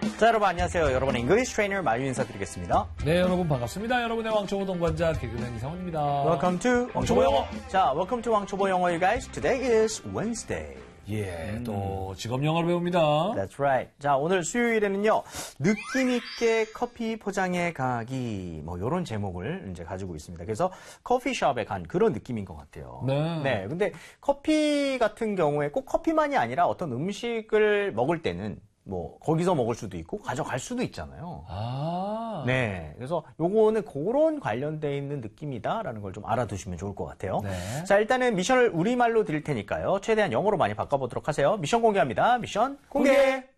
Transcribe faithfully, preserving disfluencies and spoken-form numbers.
자, 여러분 안녕하세요. 여러분의 잉글리시 트레이너 마유 인사드리겠습니다. 네, 여러분 반갑습니다. 여러분의 왕초보 동반자 개그맨 이상훈입니다. Welcome to 왕초보 영어. 자, Welcome to 왕초보 영어, you guys. Today is Wednesday. 예, 음. 또 직업 영어를 배웁니다. That's right. 자, 오늘 수요일에는요, 느낌 있게 커피 포장해 가기, 뭐, 요런 제목을 이제 가지고 있습니다. 그래서 커피숍에 간 그런 느낌인 것 같아요. 네. 네. 근데 커피 같은 경우에 꼭 커피만이 아니라 어떤 음식을 먹을 때는 뭐, 거기서 먹을 수도 있고, 가져갈 수도 있잖아요. 아. 네. 그래서 요거는 그런 관련되어 있는 느낌이다라는 걸 좀 알아두시면 좋을 것 같아요. 네. 자, 일단은 미션을 우리말로 드릴 테니까요. 최대한 영어로 많이 바꿔보도록 하세요. 미션 공개합니다. 미션 공개! 공개!